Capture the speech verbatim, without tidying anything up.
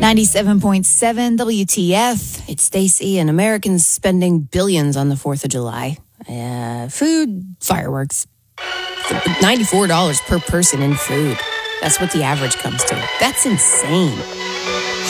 ninety-seven point seven W T F. It's Stacy, and Americans spending billions on the fourth of July. Uh, food, fireworks. ninety-four dollars per person in food. That's what the average comes to. That's insane.